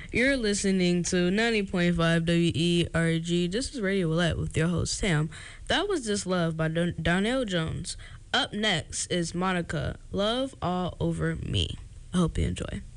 You're listening to 90.5 WERG. This is Radio Roulette with your host, Tam. That was Just Love by Darnell Jones. Up next is Monica, Love All Over Me. I hope you enjoy.